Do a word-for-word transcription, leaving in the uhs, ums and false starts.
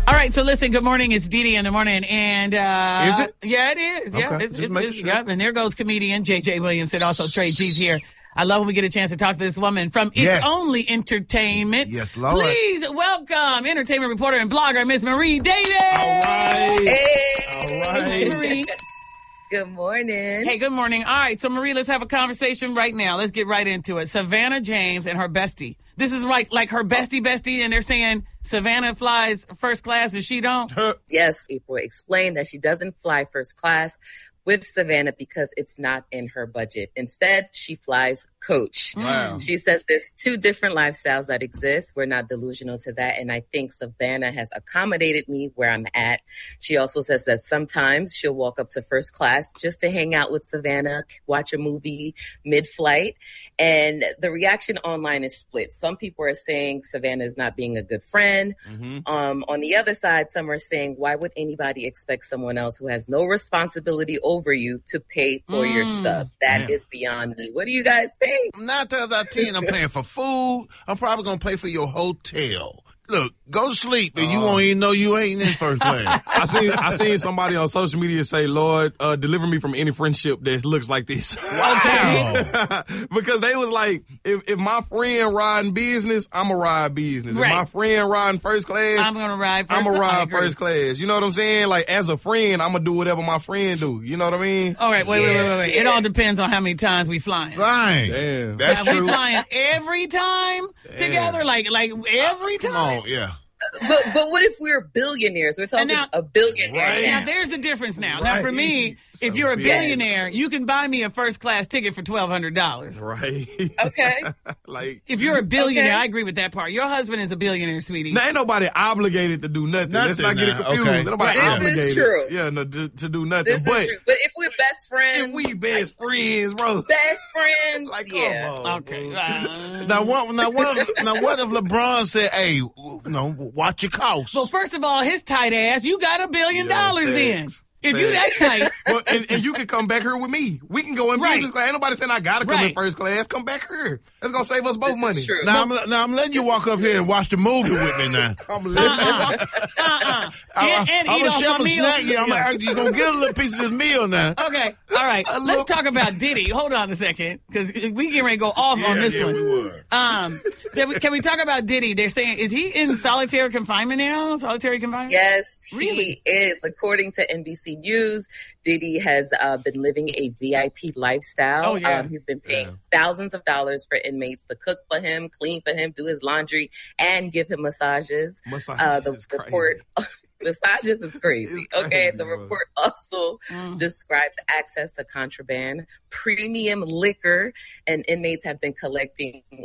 All right, so listen, good morning. It's Dee Dee in the morning. And, uh, is it? Yeah, it is. Yeah, okay. it's, Just it's, making it's sure. Yep. And there goes comedian J J Williamson, also Trey G's here. I love when we get a chance to talk to this woman from It's Yes. Only Entertainment. Yes, Lord. Please welcome entertainment reporter and blogger, Miss Marie Davis. All right. Hey. All right. Marie. Good morning. Hey, good morning. All right, so Marie, let's have a conversation right now. Let's get right into it. Savannah James and her bestie. This is like like her bestie bestie, and they're saying Savannah flies first class and she don't. Yes, April explained that she doesn't fly first class with Savannah because it's not in her budget. Instead, she flies coach. Wow. She says there's two different lifestyles that exist. We're not delusional to that. And I think Savannah has accommodated me where I'm at. She also says that sometimes she'll walk up to first class just to hang out with Savannah, watch a movie mid-flight. And the reaction online is split. Some people are saying Savannah is not being a good friend. Mm-hmm. Um, on the other side, some are saying, why would anybody expect someone else who has no responsibility over you to pay for Mm. your stuff? That Man. is beyond me. What do you guys think? Nine times out of ten, I'm paying for food. I'm probably going to pay for your hotel. Look, go to sleep, and you Uh, won't even know you ain't in first class. I seen I seen somebody on social media say, "Lord, uh, deliver me from any friendship that looks like this." Wow. Because they was like, if, if my friend riding business, I'ma ride business. Right. If my friend riding first class, I'm going to ride first I'm gonna class. I ride agree. first class. You know what I'm saying? Like as a friend, I'm gonna do whatever my friend do. You know what I mean? All right, wait, wait, wait, wait, wait. It Yeah. all depends on how many times we flying. Fine. Damn. That's Are we true. flying every time together? Like, like every time? Come on, yeah. But but what if we're billionaires? We're talking now- a billionaire. Right. Now, now. there's the difference now. Now, Right. for me, So if you're a big. billionaire, you can buy me a first class ticket for twelve hundred dollars. Right. Okay. Like, If you're a billionaire, Okay. I agree with that part. Your husband is a billionaire, sweetie. now ain't nobody obligated to do nothing. Let's Nothing not get it now. confused. Okay. Ain't nobody Right. This is obligated. true. Yeah, no, to, to do nothing. This but is true. But if we're best friends, if we best friends, bro. best friends, Like, yeah. come on. Okay. bro. Uh, Now what? Now what? If, now what if LeBron said, "Hey, w- no, watch your costs." well, first of all, his tight ass, you got a billion Yeah, dollars thanks. then. If you that tight. Well, and, and you can come back here with me. We can go in Right. business class. Ain't nobody saying I gotta come Right. in first class. Come back here. That's gonna save us both This is money. true. now, I'm, now I'm letting you walk up here and watch the movie with me. Now I'm living. Uh-uh. Uh-uh. And, and I'm eat a off chef my a meal. snack. Yeah, I'm Yeah. you gonna get a little piece of this meal now. Okay. All right. Let's talk about Diddy. Hold on a second, because we get ready to go off on this yeah, one. we were. Um, then we- can we talk about Diddy? They're saying, is he in solitary confinement now? Solitary confinement? Yes, Really? he is. According to N B C News, Diddy has uh, been living a V I P lifestyle. Oh, yeah. Um, he's been paying Yeah. thousands of dollars for inmates to cook for him, clean for him, do his laundry, and give him massages. Massages Uh, the is crazy. report. Massages is crazy. It's Okay, crazy, the bro. report also Mm. describes access to contraband, premium liquor, and inmates have been collecting